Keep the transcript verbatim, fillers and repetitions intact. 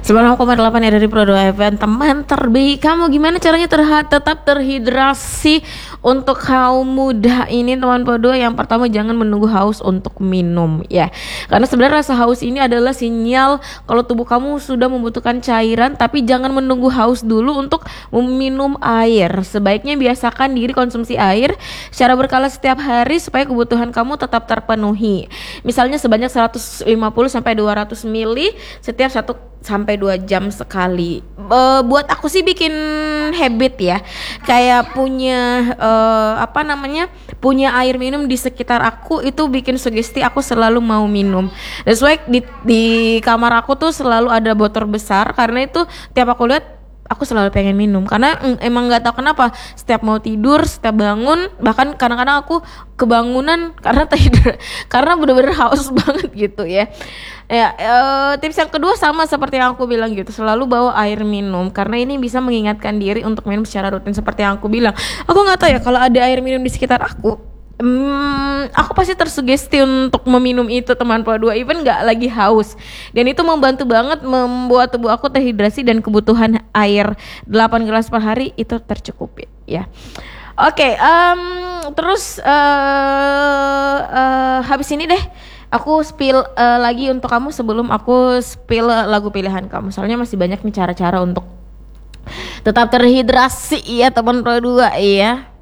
sembilan puluh enam koma delapan ya dari Pro dua F M. Teman terbaik kamu, gimana caranya terha- tetap terhidrasi untuk kaum muda ini teman Pro dua? Yang pertama, jangan menunggu haus untuk minum ya. Karena sebenarnya rasa haus ini adalah sinyal kalau tubuh kamu sudah membutuhkan cairan, tapi jangan menunggu haus dulu untuk meminum air. Sebaiknya biasakan diri konsumsi air secara berkala setiap hari supaya kebutuhan kamu tetap terpenuhi. Misalnya sebanyak seratus lima puluh sampai dua ratus mililiter setiap satu sampai dua jam sekali. E, buat aku sih bikin habit ya. Kayak punya e, apa namanya? punya air minum di sekitar aku, itu bikin sugesti aku selalu mau minum. That's why di, di kamar aku tuh selalu ada botol besar, karena itu tiap aku lihat aku selalu pengen minum. Karena mm, emang nggak tahu kenapa setiap mau tidur, setiap bangun, bahkan kadang-kadang aku kebangunan karena tidur, karena bener-bener haus banget gitu ya. Ya, e, tips yang kedua sama seperti yang aku bilang gitu, selalu bawa air minum karena ini bisa mengingatkan diri untuk minum secara rutin seperti yang aku bilang. Aku nggak tahu ya, kalau ada air minum di sekitar aku, Hmm, aku pasti tersugesti untuk meminum itu teman Pro dua, even gak lagi haus. Dan itu membantu banget membuat tubuh aku terhidrasi dan kebutuhan air delapan gelas per hari itu tercukupi ya. Oke, okay, um, terus uh, uh, habis ini deh aku spill uh, lagi untuk kamu sebelum aku spill lagu pilihan kamu. Soalnya masih banyak nih cara-cara untuk tetap terhidrasi ya teman Pro dua ya.